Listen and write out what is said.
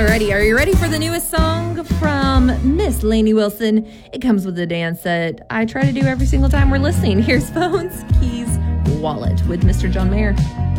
Alrighty, are you ready for the newest song from Miss Lainey Wilson? It comes with a dance that I try to do every single time we're listening. Here's Phones, Keys, Wallet with Mr. John Mayer.